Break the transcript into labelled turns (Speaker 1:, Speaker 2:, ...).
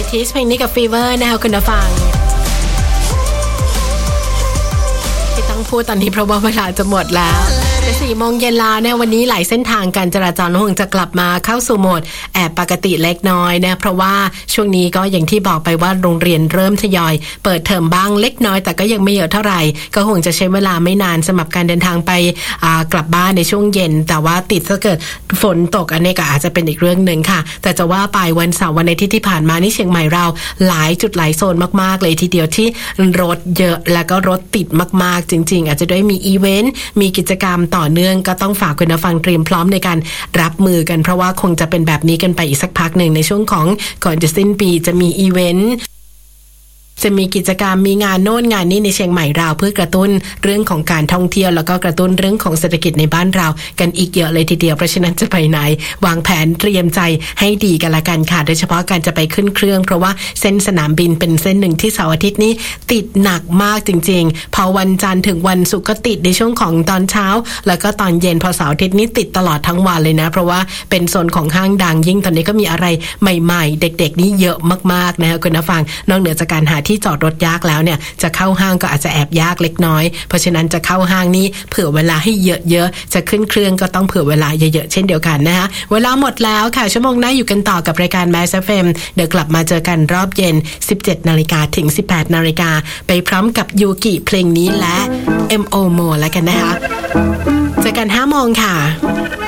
Speaker 1: ทีสเพลงนี้กับฟีเวอร์นะคะคุณผู้ฟังที่ต้องพูดตอนนี้เพราะว่าเวลาจะหมดแล้ว4 โมงเย็นแล้วเนี่ยวันนี้หลายเส้นทางการจราจรคงจะกลับมาเข้าสู่โหมดแอบปกติเล็กน้อยนะเพราะว่าช่วงนี้ก็อย่างที่บอกไปว่าโรงเรียนเริ่มทยอยเปิดเทอมบ้างเล็กน้อยแต่ก็ยังไม่เยอะเท่าไหร่ก็คงจะใช้เวลาไม่นานสำหรับการเดินทางไปกลับบ้านในช่วงเย็นแต่ว่าติดถ้าเกิดฝนตกอันนี้ก็อาจจะเป็นอีกเรื่องนึงค่ะแต่จะว่าไปวันเสาร์วันอาทิตย์ที่ผ่านมานี่เชียงใหม่เราหลายจุดหลายโซนมากๆเลยทีเดียวที่รถเยอะแล้วก็รถติดมากๆจริงๆอาจจะด้วยมีอีเวนต์มีกิจกรรมต่อเนื่องก็ต้องฝากคุณผู้ฟังเตรียมพร้อมในการรับมือกันเพราะว่าคงจะเป็นแบบนี้กันไปอีกสักพักหนึ่งในช่วงของก่อนจะสิ้นปีจะมีอีเวนต์จะมีกิจกรรมมีงานโน่นงานนี้ในเชียงใหม่เราเพื่อกระตุ้นเรื่องของการท่องเที่ยวแล้วก็กระตุ้นเรื่องของเศรษฐกิจในบ้านเรากันอีกเยอะเลยทีเดียวเพราะฉะนั้นจะไปไหนวางแผนเตรียมใจให้ดีกันละกันค่ะโดยเฉพาะการจะไปขึ้นเครื่องเพราะว่าเส้นสนามบินเป็นเส้นหนึ่งที่เสาร์อาทิตย์นี้ติดหนักมากจริงๆพอวันจันทร์ถึงวันศุกร์ก็ติดในช่วงของตอนเช้าแล้วก็ตอนเย็นพอเสาร์อาทิตย์นี้ติดตลอดทั้งวันเลยนะเพราะว่าเป็นโซนของห้างดังยิ่งตอนนี้ก็มีอะไรใหม่ๆเด็กๆนี่เยอะมากๆนะคะคุณผู้ฟังนอกเหนือจากการหาที่จอดรถยากแล้วเนี่ยจะเข้าห้างก็อาจจะแอบยากเล็กน้อยเพราะฉะนั้นจะเข้าห้างนี้เผื่อเวลาให้เยอะๆจะขึ้นเครื่องก็ต้องเผื่อเวลาเยอะๆเช่นเดียวกันนะคะเวลาหมดแล้วค่ะชั่วโมงหน้าอยู่กันต่อกับรายการ Mass FM เดี๋ยวกลับมาเจอกันรอบเย็น 17:00 นถึง 18:00 นไปพร้อมกับยูกิเพลงนี้และ MO Mo แล้วกันนะคะเจอกัน 5 โมงค่ะ